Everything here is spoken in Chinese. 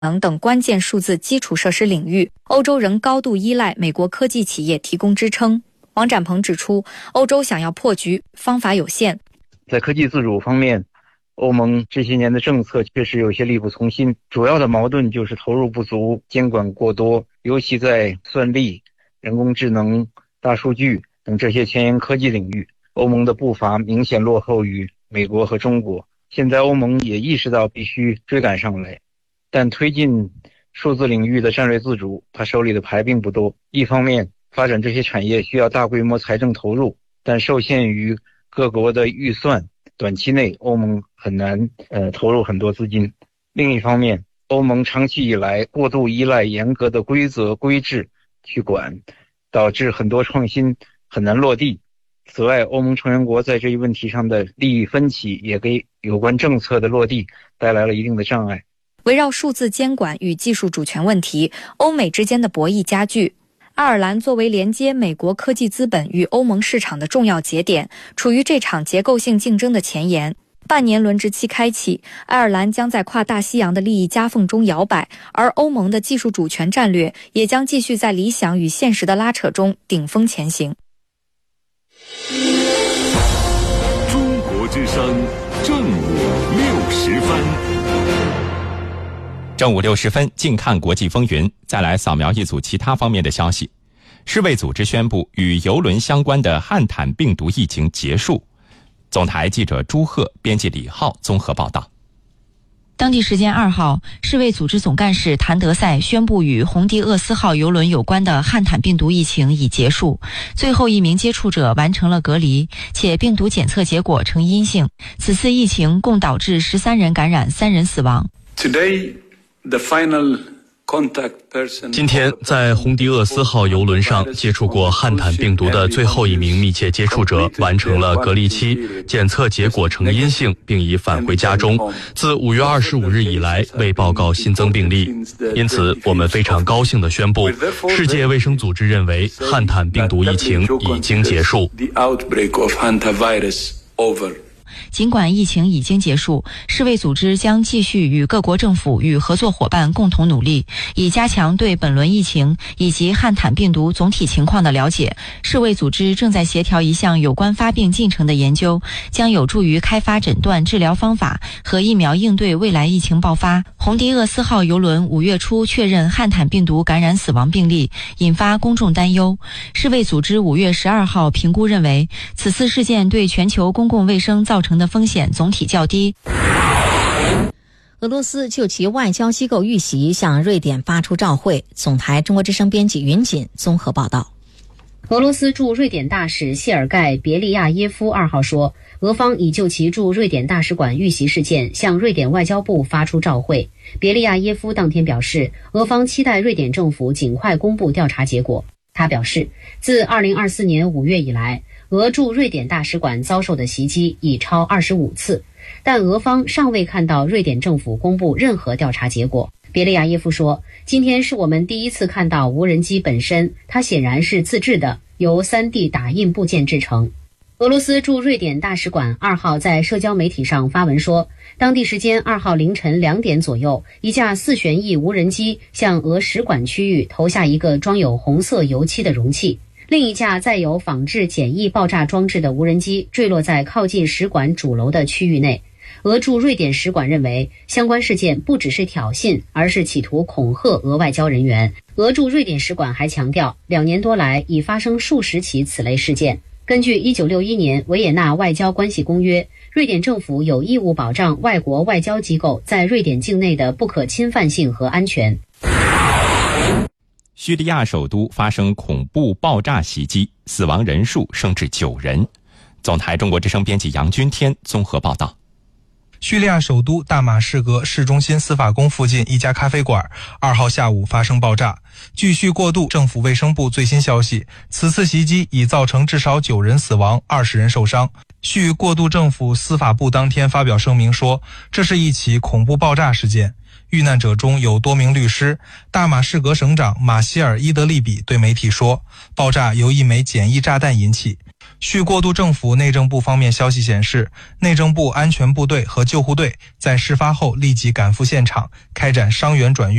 能等关键数字基础设施领域，欧洲仍高度依赖美国科技企业提供支撑。王展鹏指出，欧洲想要破局，方法有限。 在科技自主方面，欧盟这些年的政策确实有些力不从心，主要的矛盾就是投入不足、监管过多，尤其在算力、人工智能、大数据等这些前沿科技领域，欧盟的步伐明显落后于美国和中国。现在欧盟也意识到必须追赶上来，但推进数字领域的战略自主，他手里的牌并不多。一方面，发展这些产业需要大规模财政投入，但受限于各国的预算，短期内欧盟很难投入很多资金。另一方面，欧盟长期以来过度依赖严格的规则规制去管，导致很多创新很难落地。此外，欧盟成员国在这一问题上的利益分歧也给有关政策的落地带来了一定的障碍。 围绕数字监管与技术主权问题，欧美之间的博弈加剧。爱尔兰作为连接美国科技资本与欧盟市场的重要节点，处于这场结构性竞争的前沿。半年轮值期开启，爱尔兰将在跨大西洋的利益夹缝中摇摆，而欧盟的技术主权战略也将继续在理想与现实的拉扯中顶峰前行。 中国之声正午60分。 正午60分，近看国际风云。再来扫描一组其他方面的消息。世卫组织宣布，与邮轮相关的汉坦病毒疫情结束。总台记者朱鹤，编辑李浩综合报道。 当地时间2号，世卫组织总干事谭德赛宣布，与红迪厄斯号邮轮有关的汉坦病毒疫情已结束，最后一名接触者完成了隔离，且病毒检测结果呈阴性。此次疫情共导致13人感染，3人死亡。 今天，在红迪厄斯号邮轮上接触过汉坦病毒的最后一名密切接触者完成了隔离期，检测结果呈阴性，并已返回家中。自5月25日以来未报告新增病例，因此我们非常高兴地宣布，世界卫生组织认为汉坦病毒疫情已经结束。 尽管疫情已经结束，世卫组织将继续与各国政府与合作伙伴共同努力，以加强对本轮疫情以及汉坦病毒总体情况的了解。世卫组织正在协调一项有关发病进程的研究，将有助于开发诊断、治疗方法和疫苗，应对未来疫情爆发。红迪厄斯号邮轮5月初确认汉坦病毒感染死亡病例，引发公众担忧。世卫组织5月12号评估认为，此次事件对全球公共卫生造成的风险总体较低。 俄罗斯就其外交机构遇袭向瑞典发出照会。总台中国之声编辑云锦综合报道。 俄罗斯驻瑞典大使谢尔盖·别利亚耶夫2号说，俄方已就其驻瑞典大使馆遇袭事件向瑞典外交部发出照会。别利亚耶夫当天表示，俄方期待瑞典政府尽快公布调查结果。他表示，自2024年5月以来，俄驻瑞典大使馆遭受的袭击已超25次，但俄方尚未看到瑞典政府公布任何调查结果。别利亚耶夫说，今天是我们第一次看到无人机本身，它显然是自制的，由 3D 打印部件制成。俄罗斯驻瑞典大使馆2号在社交媒体上发文说，当地时间2号凌晨2点左右，一架4旋翼无人机向俄使馆区域投下一个装有红色油漆的容器。另一架载有仿制简易爆炸装置的无人机坠落在靠近使馆主楼的区域内。俄驻瑞典使馆认为，相关事件不只是挑衅，而是企图恐吓俄外交人员。俄驻瑞典使馆还强调，2年多来已发生数十起此类事件。根据1961年维也纳外交关系公约，瑞典政府有义务保障外国外交机构在瑞典境内的不可侵犯性和安全。 叙利亚首都发生恐怖爆炸袭击，死亡人数升至9人。总台中国之声编辑杨君天综合报道。 叙利亚首都大马士革市中心司法宫附近一家咖啡馆2号下午发生爆炸。据叙过渡政府卫生部最新消息，此次袭击已造成至少9人死亡，20人受伤。叙过渡政府司法部当天发表声明说，这是一起恐怖爆炸事件。遇难者中有多名律师。大马士革省长马希尔·伊德利比对媒体说，爆炸由一枚简易炸弹引起。 叙过渡政府内政部方面消息显示，内政部安全部队和救护队在事发后立即赶赴现场，开展伤员转运